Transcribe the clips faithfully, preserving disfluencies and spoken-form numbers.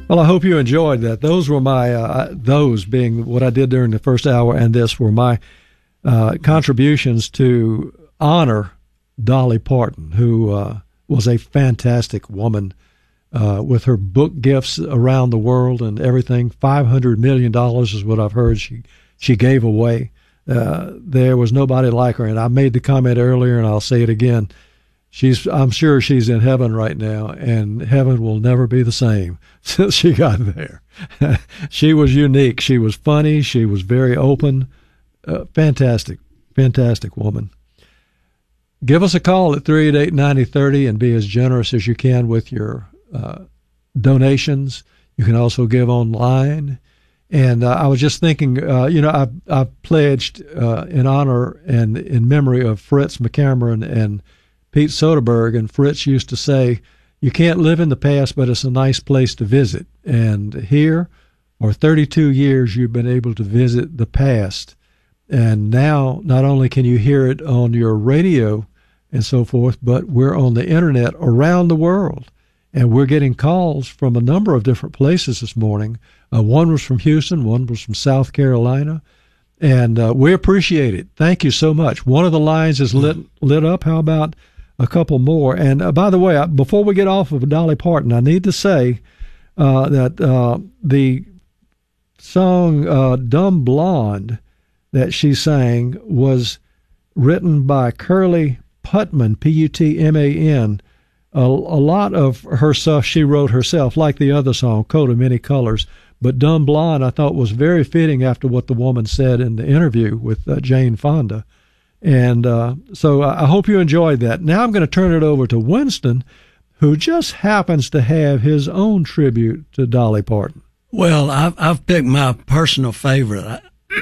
Well, I hope you enjoyed that. Those were my, uh, those being what I did during the first hour, and this were my uh, contributions to honor Dolly Parton, who uh, was a fantastic woman uh, with her book gifts around the world and everything. five hundred million dollars is what I've heard she, she gave away. Uh, there was nobody like her, and I made the comment earlier, and I'll say it again. She's, I'm sure she's in heaven right now, and heaven will never be the same since she got there. She was unique. She was funny. She was very open. Uh, fantastic, fantastic woman. Give us a call at three eight eight, nine zero three zero and be as generous as you can with your uh, donations. You can also give online. And uh, I was just thinking, uh, you know, I've, I've pledged uh, in honor and in memory of Fritz McCameron and Pete Soderbergh, and Fritz used to say, you can't live in the past, but it's a nice place to visit. And here, for thirty-two years, you've been able to visit the past. And now, not only can you hear it on your radio and so forth, but we're on the internet around the world. And we're getting calls from a number of different places this morning. Uh, one was from Houston, one was from South Carolina. And uh, we appreciate it. Thank you so much. One of the lines is lit, lit up. How about a couple more? And uh, by the way, I, before we get off of Dolly Parton, I need to say uh, that uh, the song uh, Dumb Blonde that she sang was written by Curly Putman, P U T M A N. A, a lot of her stuff she wrote herself, like the other song, Coat of Many Colors. But Dumb Blonde, I thought, was very fitting after what the woman said in the interview with uh, Jane Fonda. And uh, so I hope you enjoyed that. Now I'm going to turn it over to Winston, who just happens to have his own tribute to Dolly Parton. Well, I've, I've picked my personal favorite.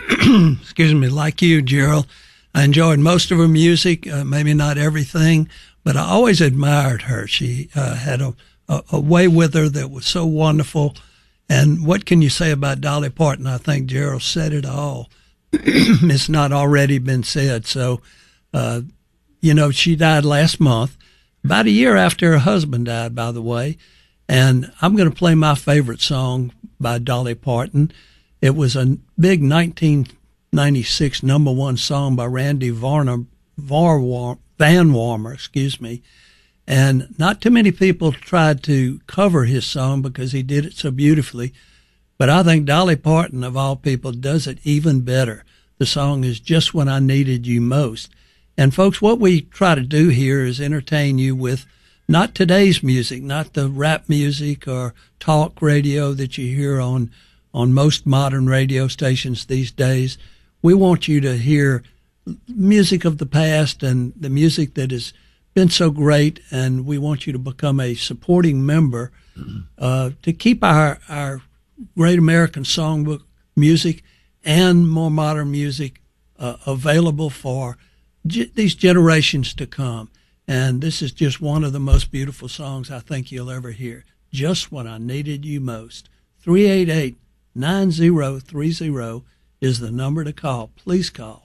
Excuse me, like you, Gerald. I enjoyed most of her music, uh, maybe not everything, but I always admired her. She uh, had a, a, a way with her that was so wonderful. And what can you say about Dolly Parton? I think Gerald said it all. It's not already been said. So, uh, you know, she died last month, about a year after her husband died, by the way. And I'm going to play my favorite song by Dolly Parton. It was a big nineteen ninety-six number one song by Randy Varner, Var, Van Warmer, excuse me. And not too many people tried to cover his song because he did it so beautifully. But I think Dolly Parton, of all people, does it even better. The song is Just When I Needed You Most. And folks, what we try to do here is entertain you with not today's music, not the rap music or talk radio that you hear on, on most modern radio stations these days. We want you to hear music of the past and the music that has been so great, and we want you to become a supporting member uh, to keep our, our great American songbook music and more modern music uh, available for ge- these generations to come. And this is just one of the most beautiful songs I think you'll ever hear. Just When I Needed You Most. three eight eight, nine zero three zero is the number to call. Please call.